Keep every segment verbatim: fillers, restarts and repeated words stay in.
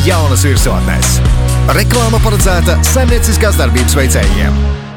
jaunas virsotnēs. Reklāma paredzēta saimnieciskās darbības veicējiem.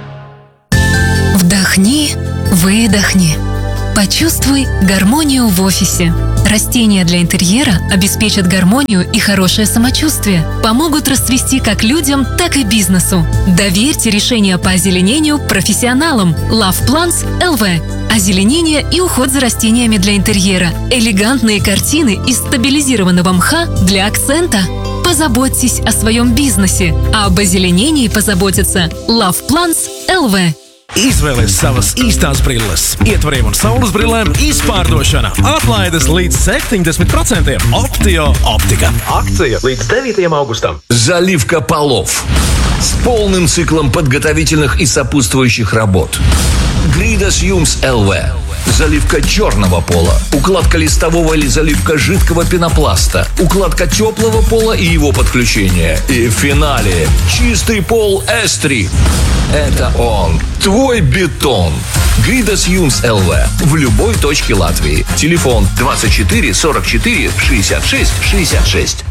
Вдохни, выдохни. Почувствуй гармонию в офисе. Растения для интерьера обеспечат гармонию и хорошее самочувствие, помогут расцвести как людям, так и бизнесу. Доверьте решения по озеленению профессионалам. Love Plants эл ви. Озеленение и уход за растениями для интерьера. Элегантные картины из стабилизированного мха для акцента. Позаботьтесь о своем бизнесе, а об озеленении позаботится Love Plants эл ви. Izvēlies savas īstās brilles, ietvariem un saules brillēm izpārdošana. Atlaides līdz septiņdesmit procentiem. Optio Optika. Акция līdz девятого августа. Заливка полов с полным циклом подготовительных и сопутствующих работ. Гридас Юмс эл ви. Заливка черного пола, укладка листового или заливка жидкого пенопласта, укладка теплого пола и его подключение. И в финале чистый пол эс три. Это он, твой бетон. Гридас Юмс эл ви в любой точке Латвии. Телефон двадцать четыре сорок четыре шестьдесят шесть шестьдесят шесть.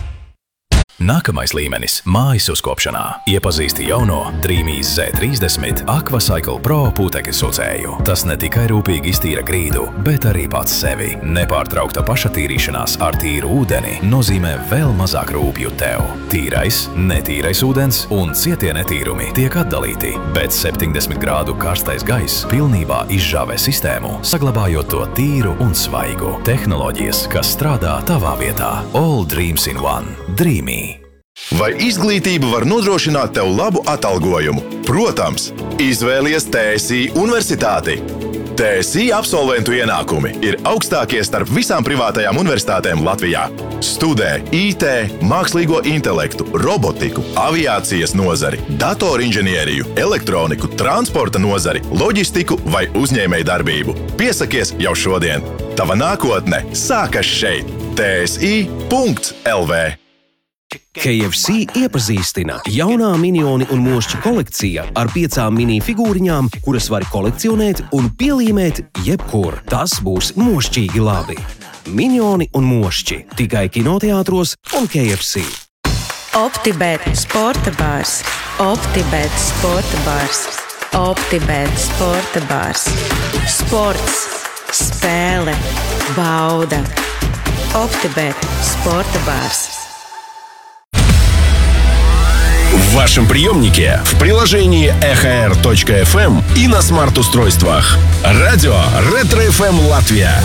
Nākamais līmenis – mājas uzkopšanā. Iepazīsti jauno Dreamīs zet trīsdesmit Aquacycle Pro putekļu sucēju. Tas ne tikai rūpīgi iztīra grīdu, bet arī pats sevi. Nepārtraukta pašatīrīšanās ar tīru ūdeni nozīmē vēl mazāk rūpju tev. Tīrais, netīrais ūdens un cietie netīrumi tiek atdalīti, bet septiņdesmit grādu karstais gaiss pilnībā izžāvē sistēmu, saglabājot to tīru un svaigu. Tehnoloģijas, kas strādā tavā vietā. All dreams in one. Dreamy. Vai izglītība var nodrošināt tev labu atalgojumu? Protams, izvēlies T S I universitāti. T S I absolventu ienākumi ir augstākie starp visām privātajām universitātēm Latvijā. Studē I T, mākslīgo intelektu, robotiku, aviācijas nozari, datorinženieriju, elektroniku, transporta nozari, loģistiku vai uzņēmēju darbību. Piesakies jau šodien. Tava nākotne sākas šeit. T S I punkts L V. K F C iepazīstina jaunā minioni un mošķi kolekcija ar piecām mini figūriņām, kuras var kolekcionēt un pielīmēt jebkur. Tas būs mošķīgi labi. Minioni un mošķi tikai kinoteātros un K F C. OptiBet sporta bārs. OptiBet sporta bārs. OptiBet sporta bārs. Sports, spēle, bauda. OptiBet sporta бārс. В вашем приемнике, в приложении эхо эр точка эф эм и на смарт-устройствах. Радио Ретро эф эм Латвия.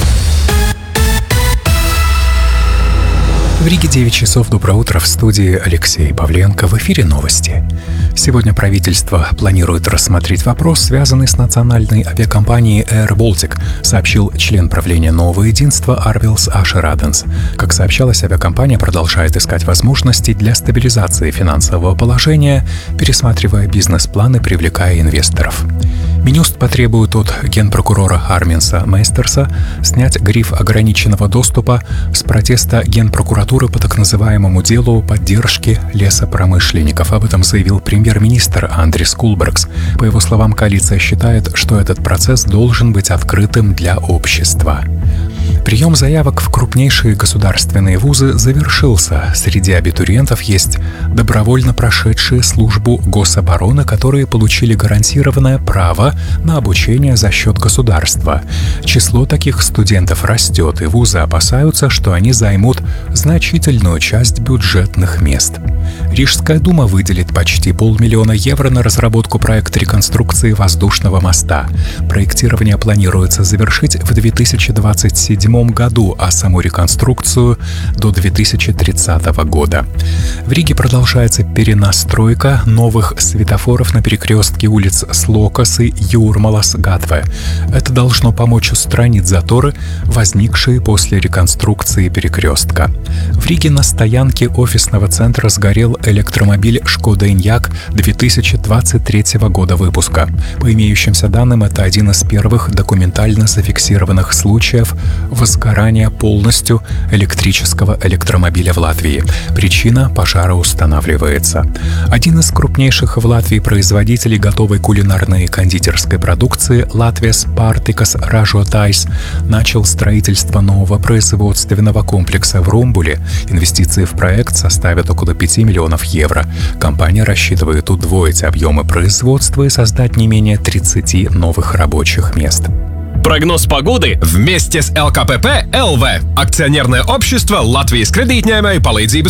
В Риге девять часов. Доброе утро. В студии Алексей Павленко. В эфире новости. Сегодня правительство планирует рассмотреть вопрос, связанный с национальной авиакомпанией Air Baltic, сообщил член правления Нового единства Арвилс Ашер Аденс. Как сообщалось, авиакомпания продолжает искать возможности для стабилизации финансового положения, пересматривая бизнес-планы, привлекая инвесторов. Минюст потребует от генпрокурора Арминса Мейстерса снять гриф ограниченного доступа с протеста Генпрокуратуры по так называемому делу поддержки лесопромышленников. Об этом заявил премьер-министр Андрис Кулбергс. По его словам, коалиция считает, что этот процесс должен быть открытым для общества. Прием заявок в крупнейшие государственные вузы завершился. Среди абитуриентов есть добровольно прошедшие службу гособороны, которые получили гарантированное право на обучение за счет государства. Число таких студентов растет, и вузы опасаются, что они займут значительную часть бюджетных мест. Рижская дума выделит почти полмиллиона евро на разработку проекта реконструкции воздушного моста. Проектирование планируется завершить в две тысячи двадцать седьмом году, а саму реконструкцию до две тысячи тридцатого года. В Риге продолжается перенастройка новых светофоров на перекрестке улиц Слокас и Юрмалас-Гатве. Это должно помочь устранить заторы, возникшие после реконструкции перекрестка. В Риге на стоянке офисного центра сгорел электромобиль Шкода Иньяк две тысячи двадцать третьего года выпуска. По имеющимся данным, это один из первых документально зафиксированных случаев возгорания полностью электрического электромобиля в Латвии. Причина пожара устанавливается. Один из крупнейших в Латвии производителей готовой кулинарной и кондитерской продукции Латвijas Pārtikas ražotājs начал строительство нового производственного комплекса в Румбуле. Инвестиции в проект составят около пяти миллионов евро. Компания рассчитывает удвоить объемы производства и создать не менее тридцати новых рабочих мест. Прогноз погоды вместе с эл ка пэ пэ эл вэ. Акционерное общество Латвijas kredītņēmēju palīdzības